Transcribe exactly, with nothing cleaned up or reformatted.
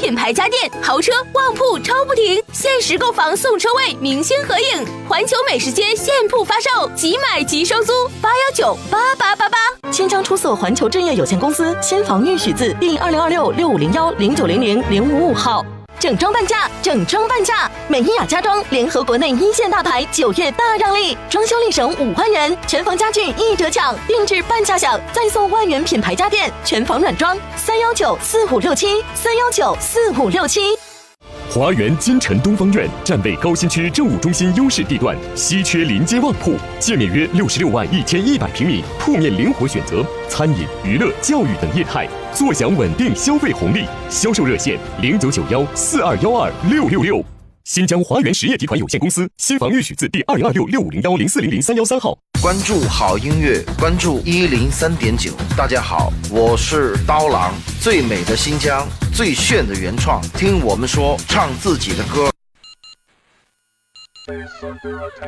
品牌家电，豪车旺铺超不停，限时购房送车位，明星合影。环球美食街现铺发售，即买即收租，八幺九八八八八。 千张出色环球置业有限公司新房预许字第二零二六六五零幺零九零零零五五号。整装半价，整装半价！美伊雅家装联合国内一线大牌，九月大让利，装修立省五万元，全房家具一折抢，定制半价享，再送万元品牌家电，全房软装，三幺九四五六七，三幺九四五六七。 华园金城东方苑站位高新区政务中心优势地段，稀缺临街旺铺，界面约六十六万一千一百平米，铺面灵活选择，餐饮、娱乐、教育等业态，坐享稳定消费红利。销售热线零九九幺四二幺二六六六。新疆华源实业集团有限公司新房预许字第二零二六六五零幺零四零零三幺三号。 关注好音乐，关注一零三点九。大家好，我是刀郎，最美的新疆，最炫的原创，听我们说，唱自己的歌。